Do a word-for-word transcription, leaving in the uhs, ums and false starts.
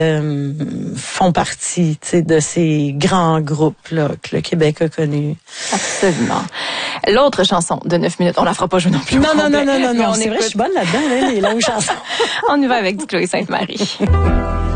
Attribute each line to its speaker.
Speaker 1: euh, font partie, tu sais, de ces grands groupes-là que le Québec a connus.
Speaker 2: Absolument. L'autre chanson de neuf minutes, on la fera pas jouer non plus.
Speaker 1: Non, non, non, non, non, non.
Speaker 2: C'est
Speaker 1: vrai, je suis bonne là-dedans, là, les longues chansons.
Speaker 2: On y va avec du Chloé Sainte-Marie.